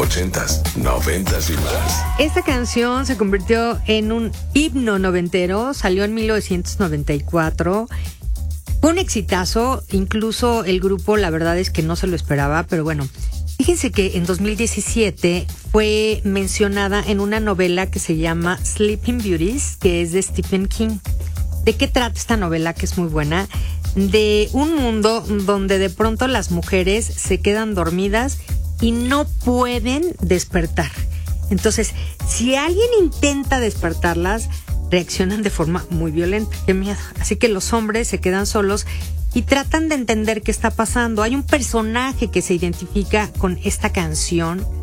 80s, 90s y más. Esta canción se convirtió en un himno noventero, salió en 1994. Fue un exitazo, incluso el grupo, la verdad es que no se lo esperaba, pero bueno, fíjense que en 2017 fue mencionada en una novela que se llama Sleeping Beauties, que es de Stephen King. ¿De qué trata esta novela, que es muy buena? De un mundo donde de pronto las mujeres se quedan dormidas y no pueden despertar. Entonces, si alguien intenta despertarlas, reaccionan de forma muy violenta. ¡Qué miedo! Así que los hombres se quedan solos y tratan de entender qué está pasando. Hay un personaje que se identifica con esta canción